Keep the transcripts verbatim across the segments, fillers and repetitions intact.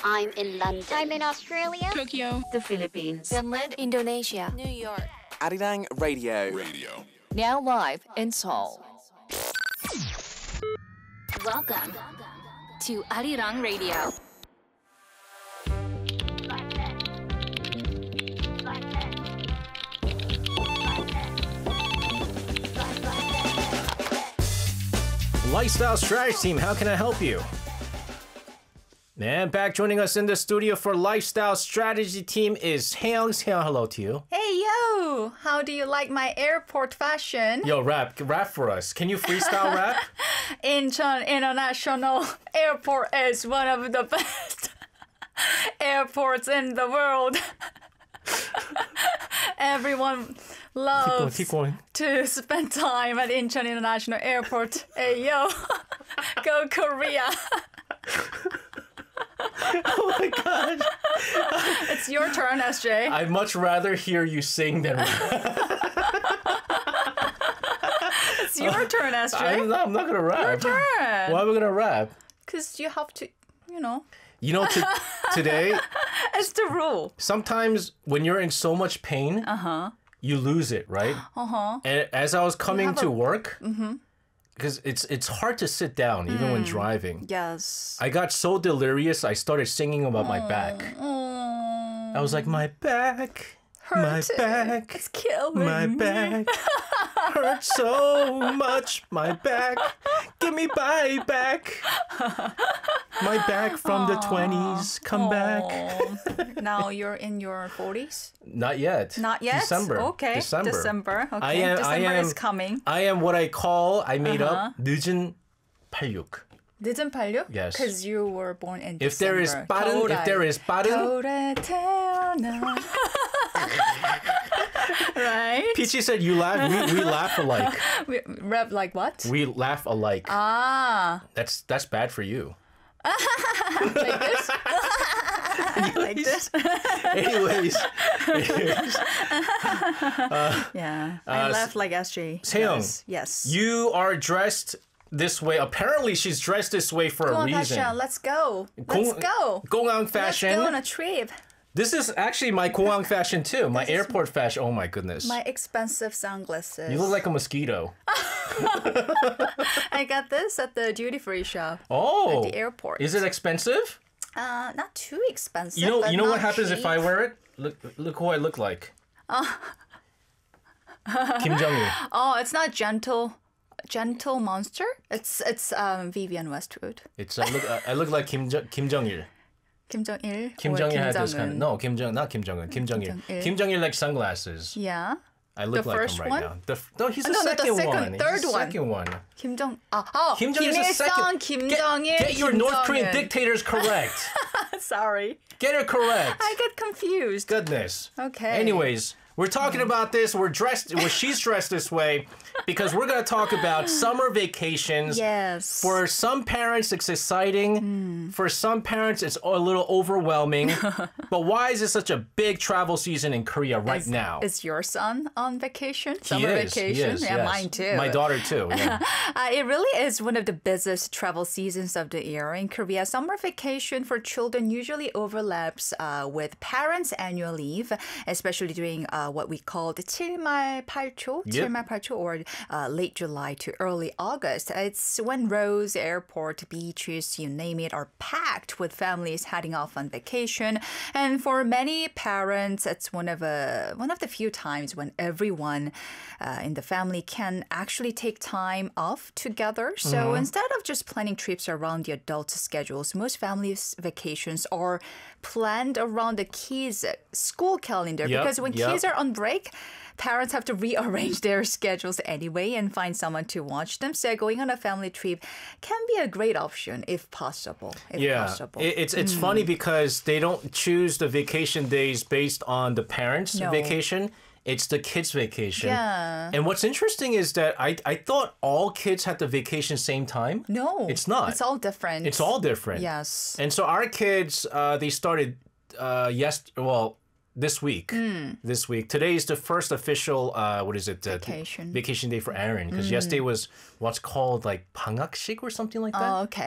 I'm in London. I'm in Australia. Tokyo. The Philippines. Finland. Indonesia. New York. Arirang Radio. Radio. Now live in Seoul. Welcome to Arirang Radio. Lifestyle Strategy Team, how can I help you? And back joining us in the studio for Lifestyle Strategy Team is Hayoung. Hayoung, hello to you. Hey, yo! How do you like my airport fashion? Yo, rap, rap for us. Can you freestyle rap? Incheon International Airport is one of the best airports in the world. Everyone loves keep going, keep going. to spend time at Incheon International Airport. Hey, yo! Go Korea! Oh my god. It's your turn, S J. I'd much rather hear you sing than rap. It's your turn, S J. I'm not, I'm not gonna rap. Your turn. Why am I gonna rap? Because you have to, you know. You know, t- today, It's the rule. sometimes when you're in so much pain, uh-huh. you lose it, right? Uh-huh. And as I was coming to a- work, because it's it's hard to sit down even when driving. Yes. I got so delirious, I started singing about my back. I was like, my back, my Hurting. back, It's killing my me. back hurts so much. My back, give me my back. My back from the twenties, come back. Aw. Now you're in your forties? Not yet. Not yet? December. Okay. December. December. Okay. I am, December I am, is coming. I am what I call, I made Uh-huh. up, 늦은 팔육. 늦은 팔육? Yes. Because you were born in If December. there is 빠른, if there is 빠른, 겨울에 태어나. Right? Peachy said you laugh, we, we laugh alike. We, rap like what? We laugh alike. Ah. That's that's bad for you. Like this? Like this? Anyways, anyways, Yeah. I laugh like S J. Seyoung, does. Yes. you are dressed this way. Apparently, she's dressed this way for Go a on, reason. Pasha. Let's go. Let's 공- go. 공항 fashion. Let's go on a trip. This is actually my 공항 fashion too. My airport fashion. Oh my goodness. My expensive sunglasses. You look like a mosquito. I got this at the duty free shop. Oh. At the airport. Is it expensive? Uh, not too expensive. You know, but you know not what happens if cheap. I wear it? Look, look who I look like. Kim Jong Il. Oh, it's not gentle, gentle monster. It's it's um Vivian Westwood. It's I look I look like Kim Jo- Kim Jong Il. Kim Jong Il. Kim or Jong Il Kim had this kind of Jong-un? no Kim Jong not Kim Jong Un Kim Jong Il. Jong-il. Kim Jong Il like sunglasses. Yeah. I look The like first him right one? now. The, f- no, he's the no, no, the second, second- one. He's third the one. second one. Kim Jong. Ah, oh, Kim Jong Il is the Il-sung, second. Kim Get- Jong Il. Get your Kim North Korean Jong-un. dictators correct. Sorry, Get it correct. I get confused. Goodness. Okay. Anyways, we're talking about this. We're dressed. Well, she's dressed this way because we're going to talk about summer vacations. Yes. For some parents, it's exciting. For some parents, it's a little overwhelming. But why is it such a big travel season in Korea right is, now? Is your son on vacation? He Summer is, he vacation? is, yeah, yes. mine too. My daughter too. Yeah. Uh, it really is one of the busiest travel seasons of the year in Korea. Summer vacation for children usually overlaps uh, with parents' annual leave, especially during uh, what we call the 칠말 팔초, Yep. 칠말 팔초, or uh, late July to early August. It's when roads, airport, beaches, you name it, are packed with families heading off on vacation. And for many parents, it's one of a one of the few times when everyone uh, in the family can actually take time off together. So Mm-hmm. instead of just planning trips around the adult schedules, most families' vacations are planned around the kids' school calendar. Yep, Because when yep. kids are on break, parents have to rearrange their schedules anyway and find someone to watch them. So going on a family trip can be a great option if possible. If Yeah, possible. It- it's it's funny because they don't choose the vacation days based on the parents' No. vacation. It's the kids' vacation. Yeah. And what's interesting is that I I thought all kids had the vacation same time. No, it's not. It's all different. It's all different. Yes. And so our kids, uh, they started uh, yes, well, this week. Hmm. This week. Today is the first official, uh, what is it? Uh, Vacation. Vacation day for Aaron. Because yesterday was what's called like 방학식 or something like that. Oh, okay.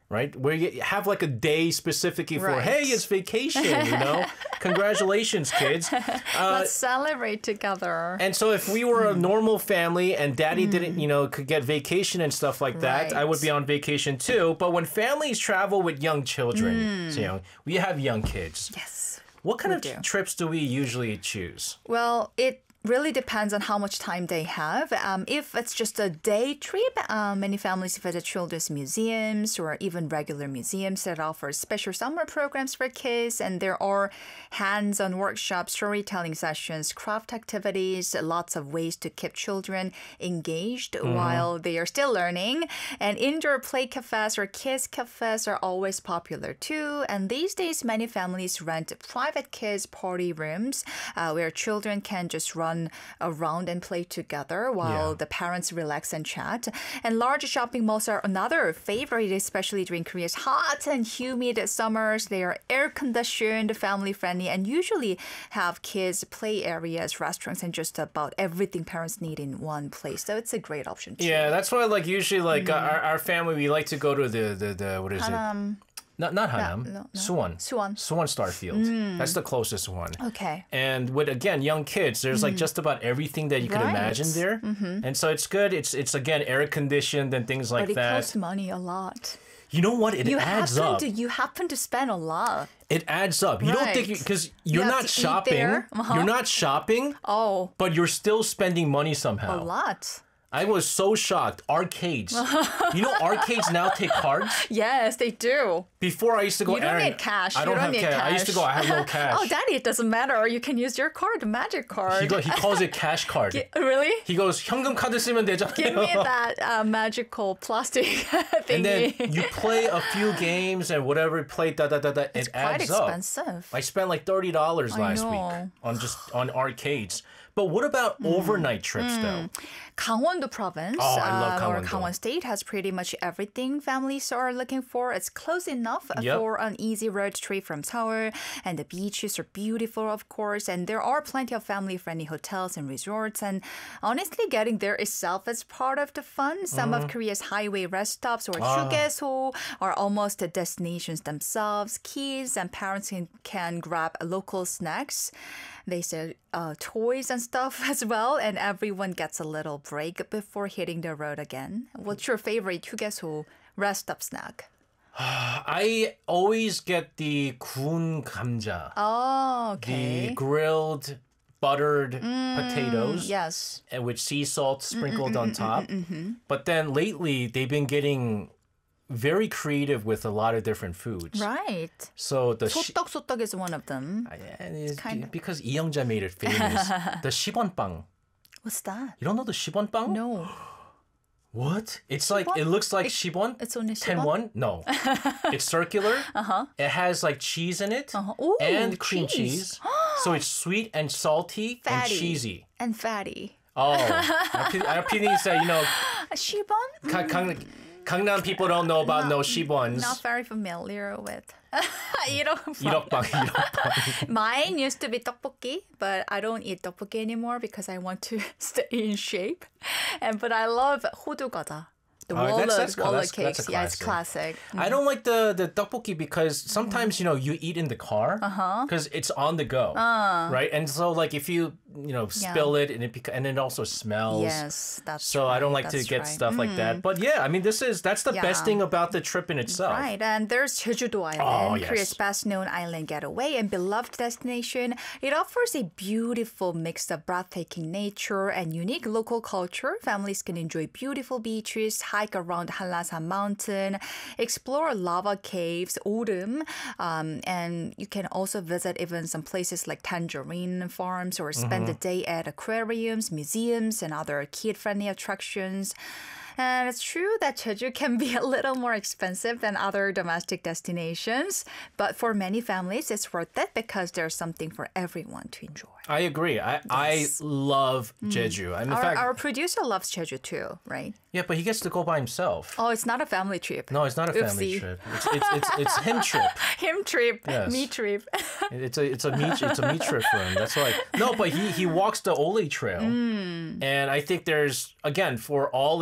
right? Where you have like a day specifically for, Right. hey, it's vacation, you know? Congratulations, kids. Uh, Let's celebrate together. and so if we were a normal family and daddy didn't, you know, could get vacation and stuff like that, I would Right. be on vacation too. But when families travel with young children, so, you know, we have young kids. Yes. What kind we of do. trips do we usually choose? Well, it really depends on how much time they have. Um, if it's just a day trip, um, many families visit children's museums or even regular museums that offer special summer programs for kids. And there are hands-on workshops, storytelling sessions, craft activities, lots of ways to keep children engaged while they are still learning. And indoor play cafes or kids cafes are always popular too. And these days, many families rent private kids party rooms uh, where children can just run around and play together while Yeah. the parents relax and chat. And large shopping malls are another favorite, especially during Korea's hot and humid summers. They are air conditioned, family friendly, and usually have kids play areas, restaurants, and just about everything parents need in one place. So it's a great option too. Yeah, that's why, like, usually, like, Mm-hmm. our, our family, we like to go to the, the, the what is it? Not, not Hanam. no, no. Suwon. Suwon. Suwon Starfield. That's the closest one. Okay. And with, again, young kids, there's like just about everything that you can Right. imagine there. And so it's good. It's, it's again, air conditioned and things like But it that. costs money a lot. You know what? It You adds happen up. to you happen to spend a lot. It adds up. You don't think, Right. because you're have not to eat shopping. there. Uh-huh. You're not shopping, Oh, but you're still spending money a somehow. lot. I was so shocked. Arcades. You know, arcades now take cards. Yes, they do. Before I used to go. You don't Aaron, need cash. I You don't don't have need cash. I used to go. I have no cash. Oh, Daddy, it doesn't matter. You can use your card, the magic card. He, go, he calls it cash card. Gi- really? He goes, 현금 카드 쓰면 되잖아요. Give me that uh, magical plastic thingy. And then you play a few games and whatever you play, da da da da. It It's quite adds up. expensive. I spent like thirty dollars I last week know. on just on arcades. But what about overnight trips though? Gangwon-do province Oh, I love uh, or Gangwon-do. Gangwon State has pretty much everything families are looking for. It's close enough Yep. for an easy road trip from Seoul, and the beaches are beautiful, of course. And there are plenty of family-friendly hotels and resorts. And honestly, getting there itself is part of the fun. Some Mm-hmm. of Korea's highway rest stops or Ah. 휴게소 are almost the destinations themselves. Kids and parents can, can grab local snacks. They sell uh, toys and stuff as well, and everyone gets a little break before hitting the road again. What's your favorite 휴게소 rest stop snack? I always get the 구운 감자, Oh, the okay. grilled buttered potatoes, Yes. and with sea salt sprinkled on top. But then lately they've been getting very creative with a lot of different foods. Right. So the shi- 소떡 소떡 is one of them. and it's Kind be- of. because 이영자 made it famous. The 시번빵. What's that? You don't know the 시번빵? No. What? It's like 시번? it looks like It's- 시번. it's only ten 시번? one? No. It's circular. Uh-huh. It has like cheese in it Uh-huh. Ooh, and cream cheese. cheese. So it's sweet and salty and Fatty. cheesy. And fatty. Oh, our P- our P D said, you know, 시번? Ga- Gang- Gangnam people don't know about no shibons. Not very familiar with. you know, 이럭빵, 이럭빵. mine used to be tteokbokki, but I don't eat tteokbokki anymore because I want to stay in shape. And but I love hodu gada. The Oh, walnut, that's- that's- walnut that's- cakes. that's a Yeah, it's classic. classic. I don't like the the tteokbokki because sometimes you know you eat in the car because it's on the go, right? And so like if you you know spill it and it bec- and it also smells. Yes, that's So I don't like to That's get right. stuff like that. But yeah, I mean this is that's the best Yeah. thing about the trip in itself. Right, and there's Jeju-do Island, Oh, yes. Korea's best-known island getaway and beloved destination. It offers a beautiful mix of breathtaking nature and unique local culture. Families can enjoy beautiful beaches, hike around Hanlasan Mountain, explore lava caves, Orem, um, and you can also visit even some places like Tangerine Farms or spend the day at aquariums, museums, and other kid-friendly attractions. And it's true that Jeju can be a little more expensive than other domestic destinations, but for many families, it's worth it because there's something for everyone to enjoy. I agree. I I love Jeju. And in Our, fact, our producer loves Jeju too, right? yeah, but he gets to go by himself. Oh, it's not a family trip. No, it's not a family Oopsie. trip. It's it's it's, it's him trip. Him trip, Yes. me trip. It's a it's a meat it's a meat trip for him. That's why. No, but he he walks the Ole Trail, and I think there's again for all ages.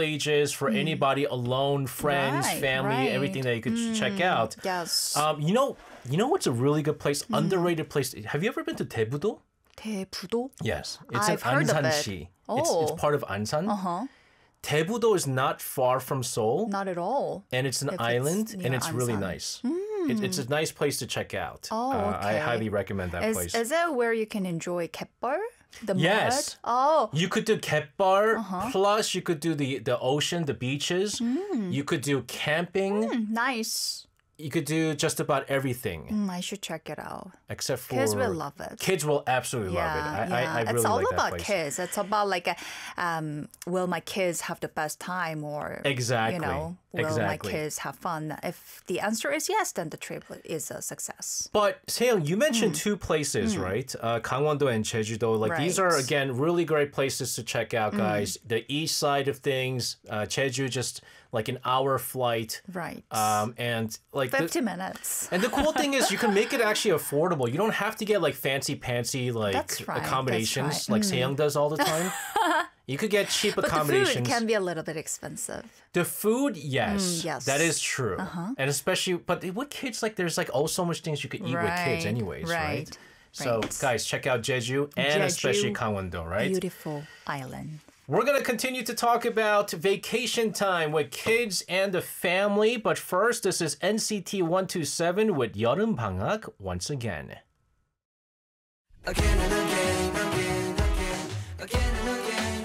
places for anybody alone, friends, Right, family, right. everything that you could ch- check out. Yes. Um, you know, you know what's a really good place, underrated place. Have you ever been to Daebudo? 대부도? Yes, it's I've in heard of Ansan-si. it. It's, it's Oh. part of Ansan. Uh-huh. Daebudo is not far from Seoul, Not at all. and it's an If it's island, and near it's really Ansan. nice. It, it's a nice place to check out. Oh, Uh, I okay. highly recommend that Is, place. is it where you can enjoy 갯벌? The Yes. mud? Oh, You could do 갯벌, Uh-huh. plus you could do the, the ocean, the beaches. Mm. You could do camping. nice. You could do just about everything, Mm, I should check it out. except for Kids will love it. Kids will absolutely love it. I, I, I really it's all like about that place. kids. It's about like, a, um, will my kids have the best time, or Exactly. you know, will my Exactly. kids have fun? If the answer is yes, then the trip is a success. But Seyoung, you mentioned Mm. two places, right? Uh, Gangwon-do and Jeju-do. Like these are Right. again really great places to check out, Mm. guys. The east side of things, uh, Jeju, just like an hour flight. Right. Um, and like the- Fifty minutes. And the cool thing is you can make it actually affordable. You don't have to get like fancy pantsy like That's right, that's accommodations right. like Seyoung does all the time. You could get cheap But the food accommodations. can be a little bit expensive. The food, yes, Mm, yes. that is true. And especially, but with kids, like there's like oh so much things you could eat with kids, Right, anyways, right? right, So right. guys, check out Jeju and Jeju, especially Gangwon-do, right? Beautiful island. We're gonna continue to talk about vacation time with kids and the family, but first, this is N C T one twenty-seven with 여름 방학 once again. Again and again, again, again, again and again.